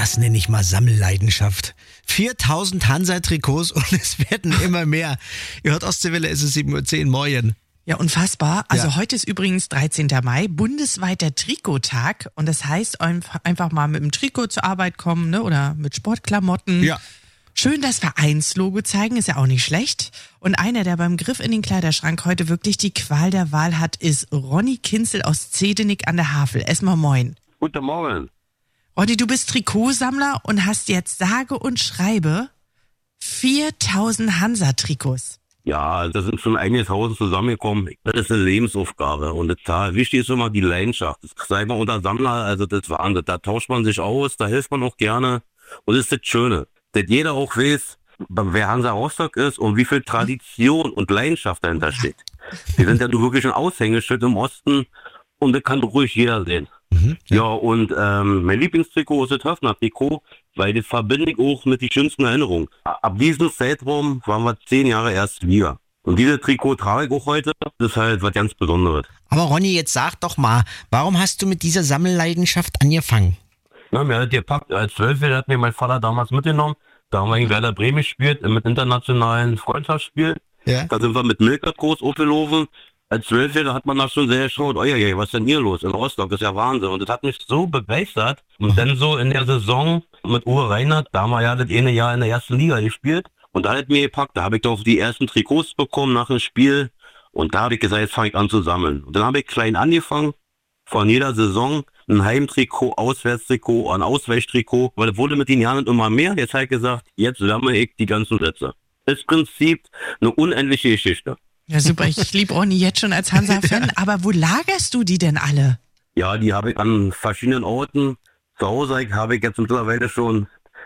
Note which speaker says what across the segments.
Speaker 1: Das nenne ich mal Sammelleidenschaft. 4000 Hansa-Trikots und es werden immer mehr. Ihr hört Ostseewelle, es ist 7:10 Uhr, moin.
Speaker 2: Ja, unfassbar. Also
Speaker 1: Ja.
Speaker 2: heute ist übrigens 13. Mai, bundesweiter Trikottag. Und das heißt, einfach mal mit dem Trikot zur Arbeit kommen, ne? Oder mit Sportklamotten.
Speaker 1: Ja.
Speaker 2: Schön das Vereinslogo zeigen, ist ja auch nicht schlecht. Und einer, der beim Griff in den Kleiderschrank heute wirklich die Qual der Wahl hat, ist Ronny Kinzel aus Zedenick an der Havel. Erstmal moin.
Speaker 3: Guten Morgen.
Speaker 2: Ronny, du bist Trikotsammler und hast jetzt sage und schreibe 4000 Hansa-Trikots.
Speaker 3: Ja, das sind schon einige Tausend zusammengekommen. Das ist eine Lebensaufgabe. Und total wichtig ist immer die Leidenschaft. Das sei mal unter Sammler, also das Wahnsinn. Da tauscht man sich aus, da hilft man auch gerne. Und das ist das Schöne, dass jeder auch weiß, wer Hansa Rostock ist und wie viel Tradition und Leidenschaft dahinter steht. Wir sind ja nur wirklich ein Aushängeschild im Osten und das kann ruhig jeder sehen. Ja, und mein Lieblingstrikot ist das Höfner-Trikot, weil das verbinde ich auch mit den schönsten Erinnerungen. Ab diesem Zeitraum waren wir 10 Jahre erst Liga. Und dieses Trikot trage ich auch heute. Das ist halt was ganz Besonderes.
Speaker 1: Aber Ronny, jetzt sag doch mal, warum hast du mit dieser Sammelleidenschaft angefangen?
Speaker 3: Na, mir hat gepackt. Als 12-Jähriger hat mir mein Vater damals mitgenommen. Da haben wir in Werder Bremen gespielt, mit internationalen Freundschaftsspiel.
Speaker 1: Ja.
Speaker 3: Da sind wir mit Milka groß aufgelaufen. Als 12-Jähriger hat man da schon sehr geschaut, oh ja, was ist denn hier los in Rostock, das ist ja Wahnsinn. Und das hat mich so begeistert. Und dann so in der Saison mit Uwe Reinhardt, da haben wir ja das eine Jahr in der ersten Liga gespielt. Und da hat mir gepackt, da habe ich doch die ersten Trikots bekommen nach dem Spiel. Und da habe ich gesagt, jetzt fange ich an zu sammeln. Und dann habe ich klein angefangen, von jeder Saison ein Heimtrikot, Auswärtstrikot, ein Ausweichtrikot. Weil es wurde mit den Jahren immer mehr. Jetzt habe ich gesagt, jetzt sammle ich die ganzen Sätze. Das ist im Prinzip eine unendliche Geschichte.
Speaker 2: Ja, super. Ich liebe Ronny jetzt schon als Hansa-Fan. Aber wo lagerst du die denn alle?
Speaker 3: Ja, die habe ich an verschiedenen Orten. Zu Hause habe ich jetzt mittlerweile schon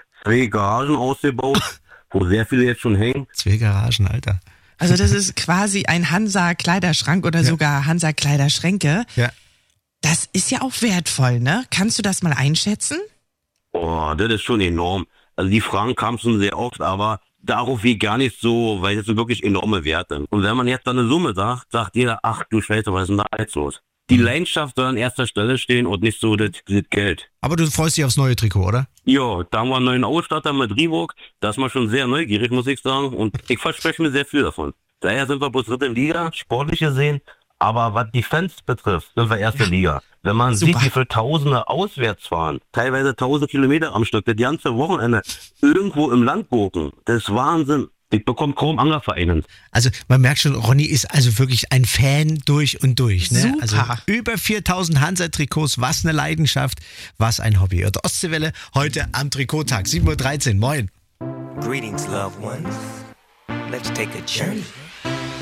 Speaker 3: 2 Garagen ausgebaut, wo sehr viele jetzt schon hängen.
Speaker 1: 2 Garagen, Alter.
Speaker 2: Also das ist quasi ein Hansa-Kleiderschrank oder sogar Hansa-Kleiderschränke.
Speaker 1: Ja.
Speaker 2: Das ist ja auch wertvoll, ne? Kannst du das mal einschätzen?
Speaker 3: Oh, das ist schon enorm. Also die Fragen kamen schon sehr oft, aber darauf wie gar nicht so, weil das sind wirklich enorme Werte. Und wenn man jetzt dann eine Summe sagt jeder, ach du Scheiße, was ist denn da jetzt los? Die Leidenschaft soll an erster Stelle stehen und nicht so das Geld.
Speaker 1: Aber du freust dich aufs neue Trikot, oder?
Speaker 3: Ja, da haben wir einen neuen Ausstatter mit Reebok. Da ist man schon sehr neugierig, muss ich sagen. Und ich verspreche mir sehr viel davon. Daher sind wir bloß dritte Liga, sportlich gesehen. Aber was die Fans betrifft, sind wir erste Liga. Wenn man
Speaker 2: Super.
Speaker 3: sieht, wie viele Tausende auswärts fahren, teilweise 1000 Kilometer am Stück, das ganze Wochenende irgendwo im Land gucken, das ist Wahnsinn. Ich bekomme kaum Angervereinen.
Speaker 1: Also man merkt schon, Ronny ist also wirklich ein Fan durch und durch. Ne?
Speaker 2: Super.
Speaker 1: Also über 4000 Hansa-Trikots, was eine Leidenschaft, was ein Hobby. Und Ostseewelle heute am Trikottag, 7:13 Uhr, moin.
Speaker 4: Greetings, loved ones. Let's take a journey.